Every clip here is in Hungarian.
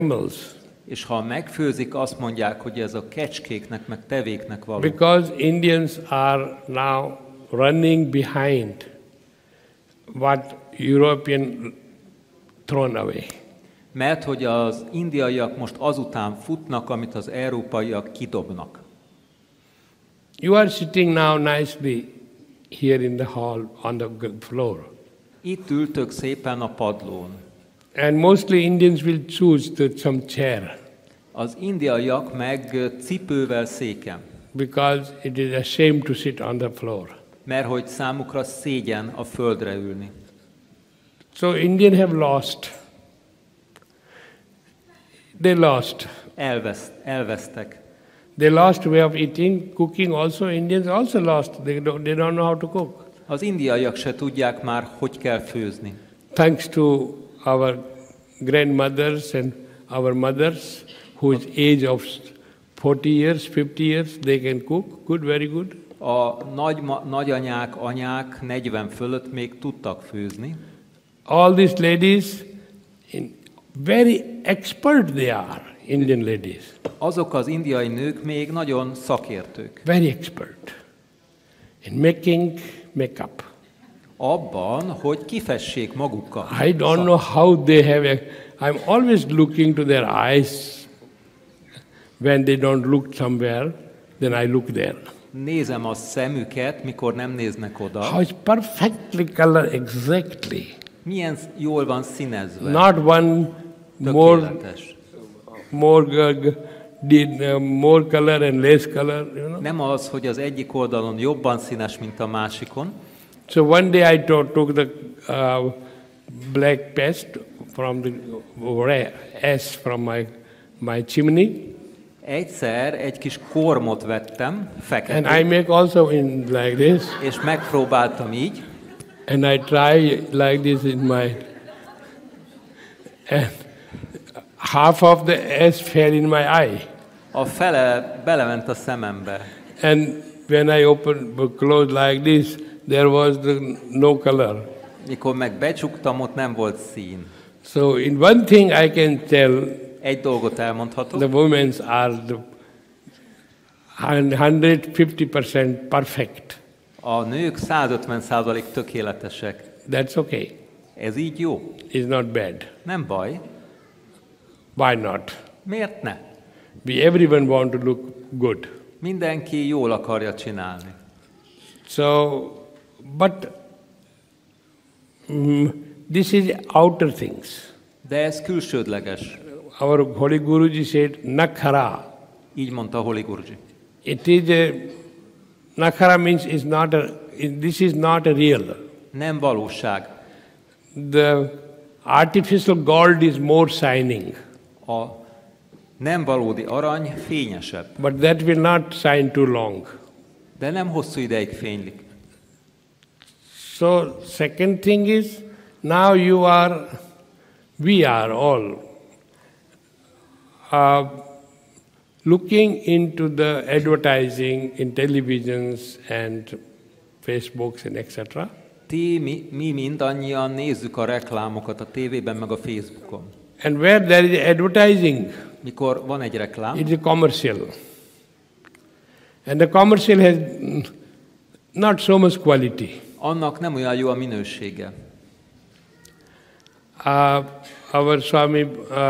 animals. És ha megfőzik, azt mondják, hogy ez a kecskéknek, meg tevéknek való. Because Indians are now running behind what European thrown away. Mert hogy az indiaiak most azután futnak, amit az európaiak kidobnak. You are sitting now nicely here in the hall on the floor. Itt ültök szépen a padlón. And mostly Indians will choose some chair. Az indiaiak meg cipővel széken. Because it is a shame to sit on the floor. Mert hogy számukra szégyen a földre ülni. So Indians have lost. They lost. Elvesztek. They lost way of eating, cooking also. Indians also lost. They don't know how to cook. Az indiaiak se tudják már, hogy kell főzni. Thanks to our grandmothers and our mothers, whose age of 40 years, 50 years, they can cook. Good, very good. A nagyanyák, anyák 40 fölött még tudtak főzni. All these ladies, very expert they are, Indian ladies. Azok az indiai nők még nagyon szakértők. Very expert in making makeup. Abban, hogy kifessék magukat. I don't know how they have. I'm always looking to their eyes. When they don't look somewhere, then I look there. Nézem a szemüket, mikor nem néznek oda. How it's perfectly colored, exactly. Milyen jól van színezve. Not one more color and less color, you know. Nem az, hogy az egyik oldalon jobban színes, mint a másikon. So one day I took the black paste from the ash from my chimney. Egyszer egy kis kormot vettem, feketét. And I make also in like this. És megpróbáltam így. And I try like this in my. And half of the ash fell in my eye. A fele belement a szemembe. And when I close like this, there was no color. Mikor meg becsuktam, ott nem volt szín. So in one thing I can tell. Egy dolgot elmondhatok. The women are 150% perfect. A nők 150% tökéletesek. That's okay. Ez így jó. It's not bad. Nem baj. Why not? Miért ne? Everyone want to look good. Mindenki jól akarja csinálni. So, but this is outer things. De ez külsődleges. Our Holy Guruji said, nakhara. Így mondta Holy Guruji. It is nakhara means this is not a real. Nem valóság. The artificial gold is more shining. A nem valódi arany fényesebb. But that will not shine too long. De nem hosszú ideig fénylik. So second thing is, now we are all looking into the advertising in televisions and Facebooks and etc. Mi mindannyian nézzük a reklámokat a tévében, meg a Facebookon. And where there is advertising, mikor van egy reklám, it is commercial. And the commercial has not so much quality. Annak nem olyan jó a minősége. Our Swami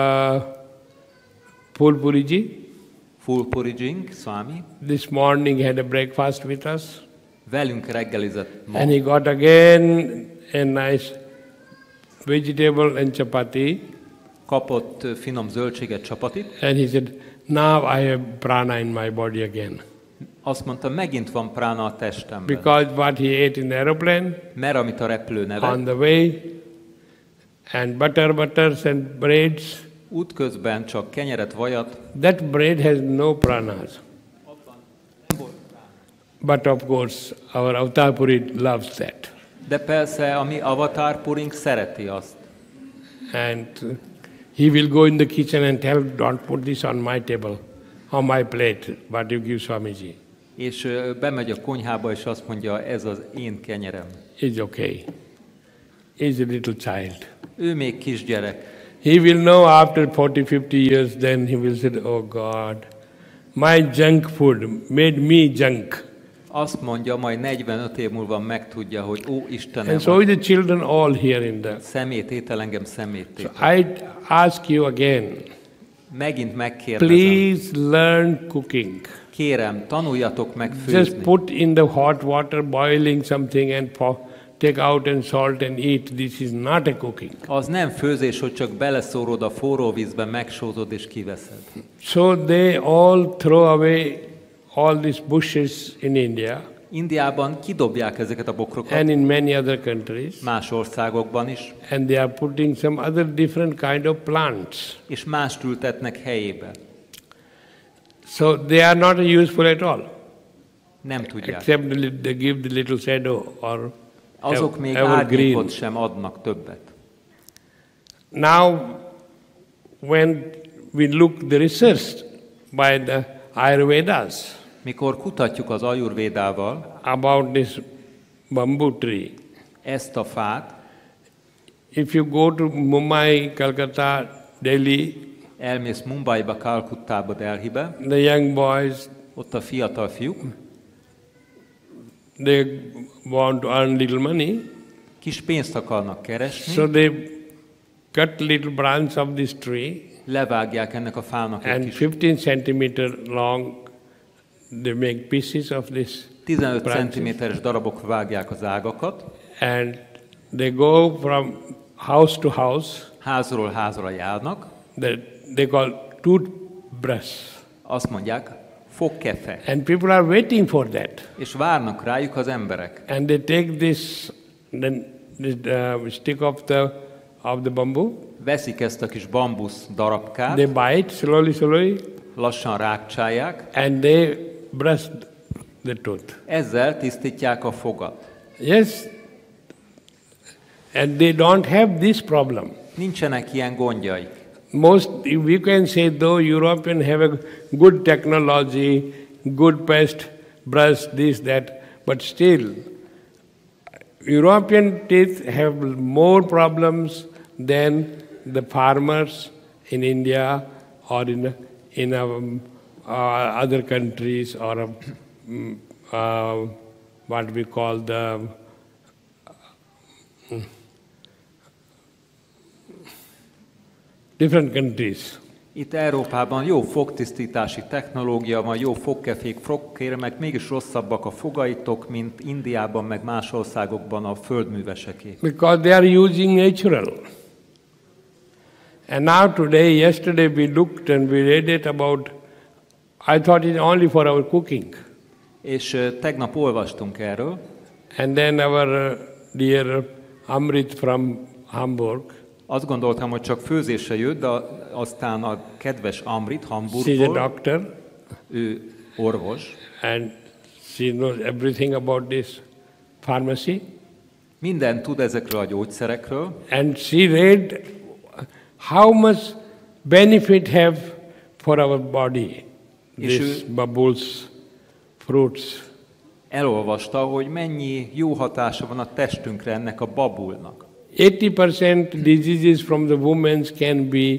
Fulpuriji Swami, this morning had a breakfast with us. Velünk reggelizett ma. And he got again a nice vegetable and chapati. Kapott finom zöldséget, csapatit. And he said, now I have prana in my body again. Azt mondta, megint van prána a testemben. Because what he ate in the aeroplane, mert amit a repülőn evett, on the way, and butters and breads, útközben csak kenyeret, vajat, that bread has no pranas. But of course, our Avatar Puri loves that. De persze, a mi Avatar Purink szereti azt. And he will go in the kitchen and tell, don't put this on my table, on my plate, what you give Swamiji. És bemegy a konyhába, és azt mondja, ez az én kenyerem. It's okay. He's a little child. Ő még kisgyerek. He will know after 40-50 years, then he will say, oh God, my junk food made me junk. Azt mondja, majd 45 év múlva megtudja, hogy ó, Istenem, And so is the children all here in the... szemététel engem szeméttétel. So I ask you again, Megint megkérdezem, please learn cooking. kérem, tanuljatok meg Just főzni. put in the hot water, boiling something and take out and salt and eat. This is not a cooking. Az nem főzés, hogy csak beleszórod a forró vízbe, megsózod és kiveszed. So they all throw away all these bushes in India Indiában kidobják ezeket a bokrokat, and in many other countries, más országokban is, and they are putting some other different kind of plants. és mást ültetnek helyébe. So they are not useful at all, Nem tudják. except they give the little shadow or Azok még evergreen. árnyékot sem adnak többet. Now, when we look the research by the Ayurvedas Mikor kutatjuk az ajurvédával about this bamboo tree, ezt a fát, if you go to Mumbai, Calcutta, Delhi, elmész Mumbaiba, Kalkuttába, Delhibe, the young boys, ott a fiatal fiúk they want to earn little money, kis pénzt akarnak keresni, so they cut little branch of this tree levágják ennek a fának egy and kis 15 centimeter long, they make pieces of this 15 branches. cm-es darabok vágják az ágakat, And they go from house to house, házról házra járnak, that they call toothbrush. azt mondják, fogkefe, And people are waiting for that. és várnak rájuk az emberek. And they take this, then this stick of the bamboo, Veszik ezt a kis bambusz darabkát, they bite slowly, lassan rákcsálják, and they brush the tooth. ezzel tisztítják a fogat. Yes, and they don't have this problem. Nincsenek ilyen gondjaik. Most, we can say, though Europeans have a good technology, good pest brush, this, that, but still, European teeth have more problems than the farmers in India or in other countries or what we call the different countries. Itt Európában jó fogtisztítási technológia van, jó fogkefék, fogkérmek, mégis rosszabbak a fogaitok, mint Indiában, meg más országokban a földműveseké. Because they are using natural. And now today, yesterday we looked and we read it about, I thought it's only for our cooking. És tegnap olvastunk erről, And then our dear Amrit from Hamburg, azt gondoltam, hogy csak főzésre jött, de aztán a kedves Amrit she's a Hamburgból, doctor ő orvos, and she knows everything about this pharmacy. minden tud ezekről a gyógyszerekről, And she read how much benefit have for our body, És these bubbles, fruits. elolvasta, hogy mennyi jó hatása van a testünkre ennek a babulnak. 80% diseases from the women can be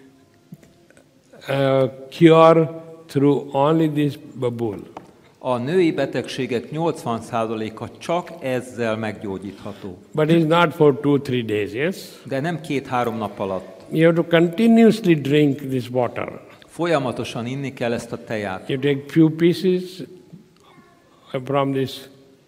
cured through only this babul. A női betegségek 80%-a csak ezzel meggyógyítható. But it's not for 2-3 days, yes? De nem 2-3 nap alatt. You have to continuously drink this water. Folyamatosan inni kell ezt a teját. You take few pieces from this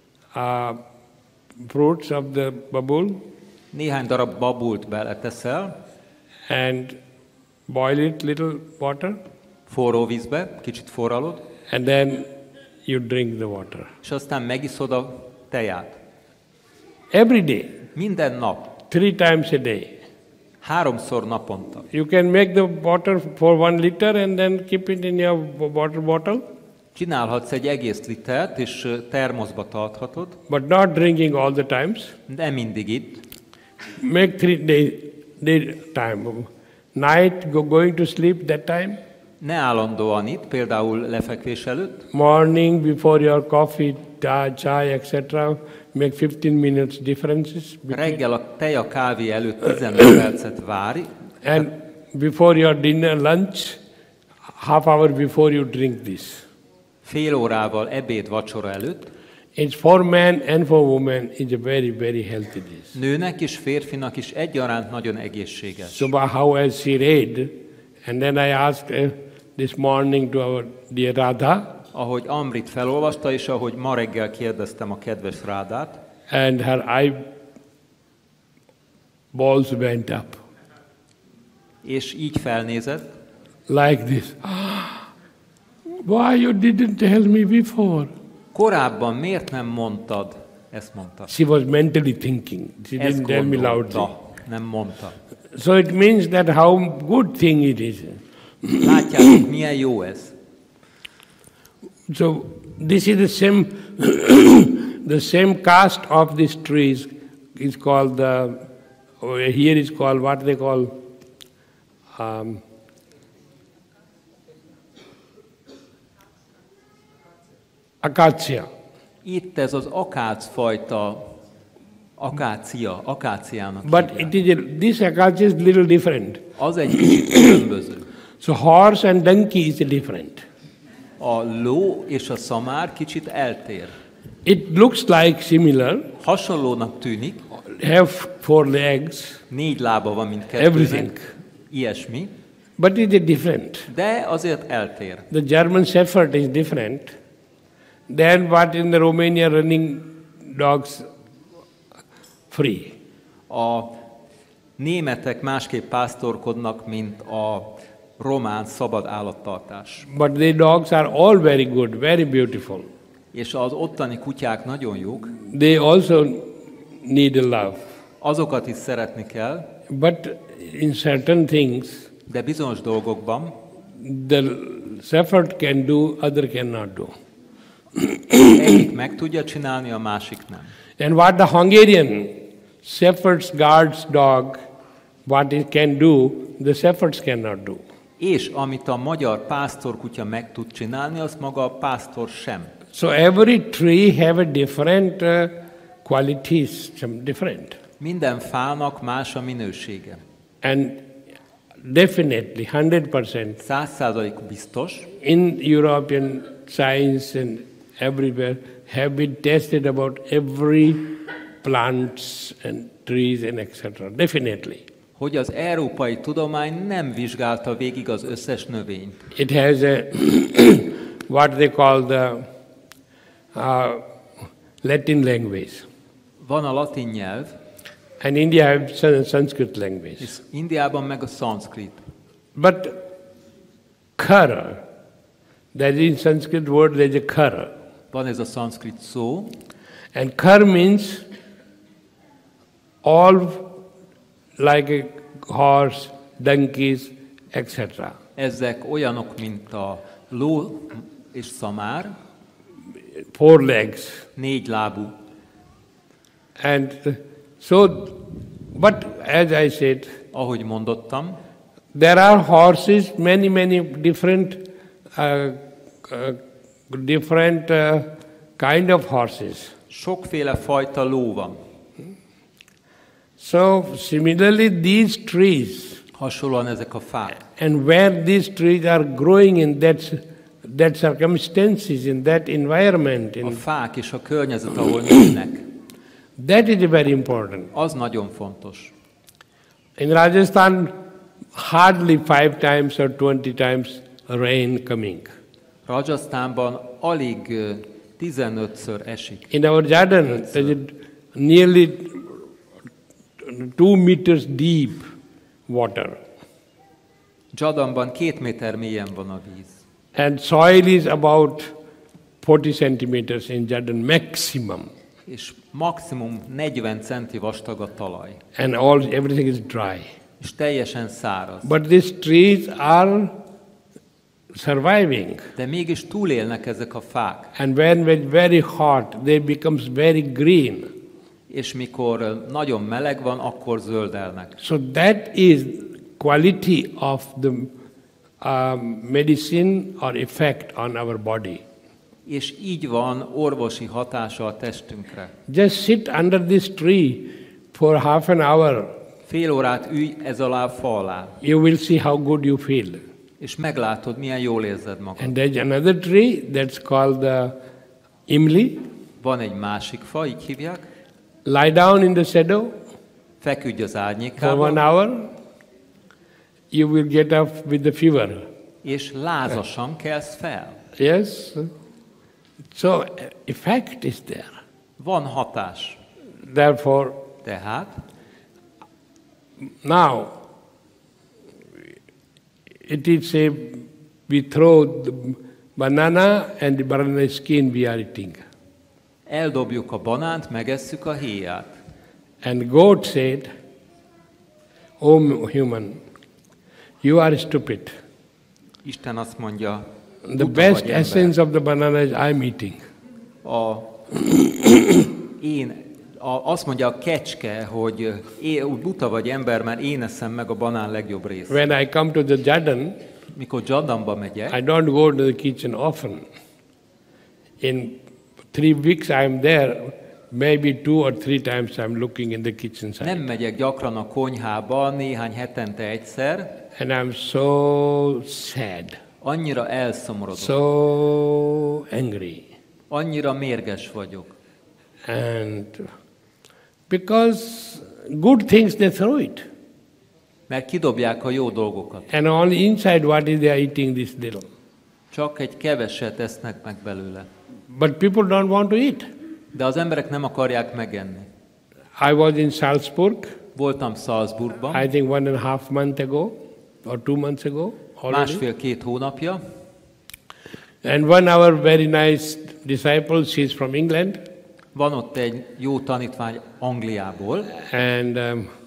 fruits of the babul Néhány darab babult beleteszel, and boil it little water, forró vízbe, kicsit forralod, and then you drink the water. és aztán megiszod a teját. Every day, Minden nap, 3 times a day. 3-szor naponta. You can make the water for 1 liter and then keep it in your water bottle, Csinálhatsz egy egész litert, és termoszba tarthatod, but not drinking all the times. de mindig itt. Make 3 day time. Night, going to sleep that time. Ne állandóan itt, például lefekvés előtt, Morning, before your coffee, chai, etc. Make 15 minutes differences. reggel a tej a kávé előtt 15 percet várj, And before your dinner, lunch, half hour before you drink this. Fél órával ebéd, vacsora előtt. It's for man and for woman. It's a very, very healthy dish. Nőnek és férfinak is egyaránt nagyon egészséges. So how has she read? And then I asked this morning to our dear Radha. Ahogy Amrit felolvasta, és ahogy ma reggel kérdeztem a kedves Rádát, And her eyeballs went up. és így felnézett, Like this. Why you didn't tell me before? korábban miért nem mondtad? Ezt mondta. She was mentally thinking. She Ezt didn't tell me loudly. gondolta, nem mondta. So it means that how good thing it is. Látjátok, milyen jó ez? So this is the same the same caste of these trees is called here is called what they call acacia. Itt ez az akácfajta, akáciának But hívják. it is this acacia is little different. Az egy kicsit különböző. So horse and donkey is different. A ló és a szamár kicsit eltér. It looks like similar, Hasonlónak tűnik, have 4 legs, 4 lába van, mint everything. kettőnek, ilyesmi, but it is different. de azért eltér. The German Shepherd is different than what in the Romania running dogs free. A németek másképp pásztorkodnak, mint a román szabad állattartás. But the dogs are all very good, very beautiful. És az ottani kutyák nagyon jók, They also need a love. azokat is szeretni kell, But in certain things, de bizonyos dolgokban the shepherd can do, other cannot do. egyik meg tudja csinálni, a másik nem. And what the Hungarian shepherd's guards dog, what it can do, the shepherds cannot do. És amit a magyar pásztorkutya meg tud csinálni, azt maga a pásztor sem. So every tree have a different qualities, some different. Minden fának más a minősége. And definitely, 100%, 100% biztos, in European science and everywhere have been tested about every plants and trees and etc. Definitely. hogy az európai tudomány nem vizsgálta végig az összes növényt. It has a what they call the Latin language. Van a latin nyelv, And India have Sanskrit language. és Indiában meg a szanszkrit. But kara, that is in Sanskrit word, there is a kara. Van ez a szanszkrit szó, And kar means all like a horse, donkeys, etc. ezek olyanok, mint a ló és szamár, 4 legs. 4 lábú. And so, but as I said, Ahogy mondottam, there are horses, many different kind of horses. sokféle fajta ló van. So similarly, these trees, Hasonlóan ezek a fák. and where these trees are growing in that circumstances, in that environment, A in, fák és a környezet, ahol nőnek, that is very important. az nagyon fontos. In Rajasthan, hardly 5 times or 20 times rain coming. Rajasztánban alig 15-ször esik. In our Jordan, there is nearly 2 meters deep water. Jordanban 2 méter mélyen van a víz. And soil is about 40 centimeters in Jordan, maximum. És maximum 40 centi vastag a talaj. And everything is dry. És teljesen száraz. But these trees are surviving. De mégis túlélnek ezek a fák. And when it's very hot, they becomes very green. És mikor nagyon meleg van, akkor zöldelnek. So that is quality of the medicine or effect on our body. És így van orvosi hatása a testünkre. Just sit under this tree for half an hour, Fél órát ülj ez alá a fa alá, You will see how good you feel. és meglátod, milyen jól érzed magad. And there's another tree that's called the imli. Van egy másik fa, így hívják. Lie down in the shadow Feküdj az for 1 árnyékában, hour. You will get up with the fever. és lázasan kelsz fel. Yes? So effect is there. Van hatás. Therefore, Tehát now it is say we throw the banana and the banana skin we are eating. eldobjuk a banánt, megesszük a héját. And God said, "O human, you are stupid. Isten azt mondja, The buta best vagy ember. essence of the banana is I'm eating." Azt mondja a kecske, hogy buta vagy ember, mert én eszem meg a banán legjobb részt. When I come to the Jordan, Mikor Jordanba megyek, I don't go to the kitchen often. In 3 weeks I'm there, maybe 2 or 3 times I'm looking in the kitchen side. nem megyek gyakran a konyhába, néhány hetente egyszer, And I'm so sad, annyira elszomorodok, so angry. annyira mérges vagyok. And because good things they throw it. Mert kidobják a jó dolgokat. And on the inside what is they are eating this little. Csak egy keveset esznek meg belőle. But people don't want to eat. De az emberek nem akarják megenni. I was in Salzburg, Voltam Salzburgban, I think 1.5 months ago or 2 months ago already. 1,5-2 hónapja, And one of our very nice disciples, she's from England, van ott egy jó tanítvány Angliából, and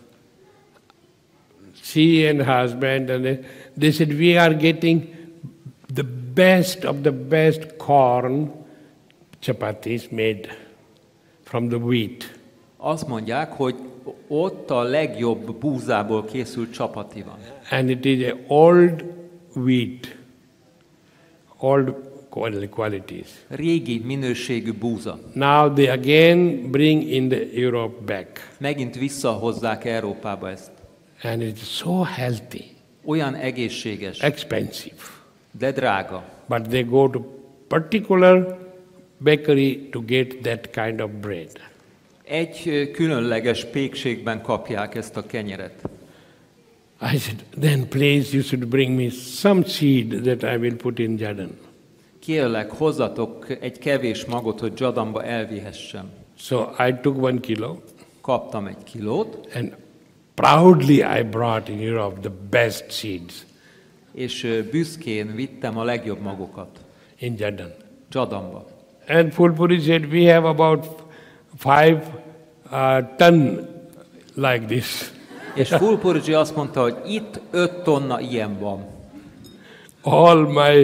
she and her husband, and they said, we are getting the best of the best corn chapatis made from the wheat. azt mondják, hogy ott a legjobb búzából készült csapati van. And it is a old wheat, old qualities. Régi minőségű búza. Now they again bring in the Europe back. Megint visszahozzák Európába ezt. And it's so healthy, Olyan egészséges, expensive. de drága. But they go to particular bakery to get that kind of bread. Egy különleges pékségben kapják ezt a kenyeret. I said, then please you should bring me some seed that I will put in Jordan. Kérlek, hozzatok egy kevés magot, hogy Jordanba elvihessem. So I took 1 kilo Kaptam 1 kilót, and proudly I brought in Europe the best seeds és büszkén vittem a legjobb magokat in Jordan. Jordanba. And Fulpuri said, we have about 5 ton like this. És Fulpurgi azt mondta, hogy itt 5 tonna ilyen van. All my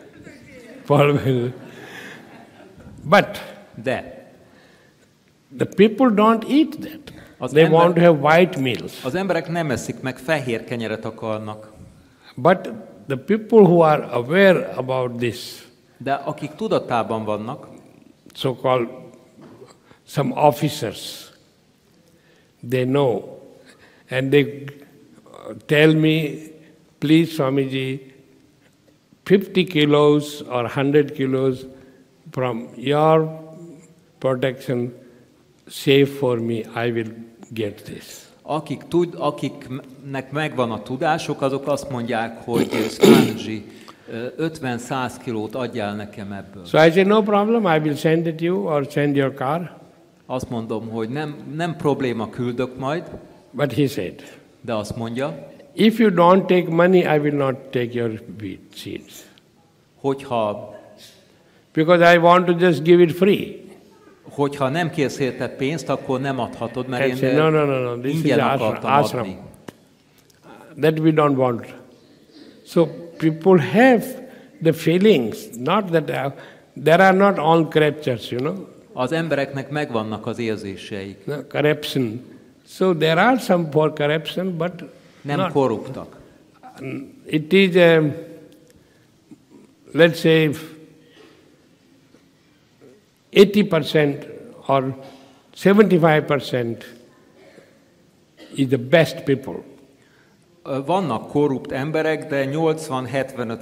but De the people don't eat that. Az They ember- want to have white meals. az emberek nem eszik meg, fehér kenyeret akarnak. But the people who are aware about this, De akik tudatában vannak, so-called some officers, they know. And they tell me, please Swamiji, 50 kilos or 100 kilos from your protection, save for me, I will get this. akiknek megvan a tudások, azok azt mondják, hogy Swamiji, 50-100 kilót adjál nekem ebből. So I said, no problem, I will send it you or send your car. Azt mondom, hogy nem probléma, küldök majd, But he said, de azt mondja, if you don't take money, I will not take your wheat seeds. Because I want to just give it free. hogyha nem kérsz érte pénzt, akkor nem adhatod, mert I én said, no, this is ingyen akartam adni. ashram. That we don't want. So people have the feelings, not that there are not all corruptions, you know, Az embereknek megvannak az érzéseik. no, corruption. So there are some for corruption, but Nem not. korruptak. It is, let's say, 80% or 75% is the best people. Vannak korrupt emberek, de 80-75